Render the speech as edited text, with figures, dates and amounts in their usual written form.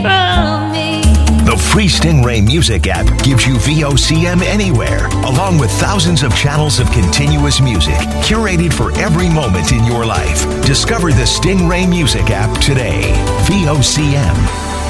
from me. The free Stingray Music app gives you VOCM anywhere, along with thousands of channels of continuous music, curated for every moment in your life. Discover the Stingray Music app today. VOCM.